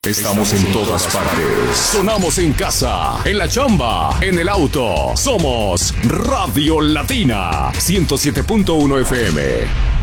Estamos en todas partes. Sonamos en casa, en la chamba, en el auto. Somos Radio Latina 107.1 FM.